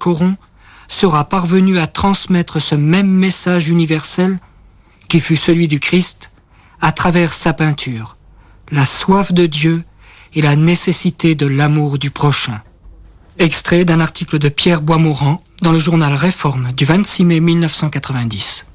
Coron sera parvenu à transmettre ce même message universel qui fut celui du Christ à travers sa peinture, la soif de Dieu et la nécessité de l'amour du prochain. Extrait d'un article de Pierre Boismorand dans le journal Réforme du 26 mai 1990.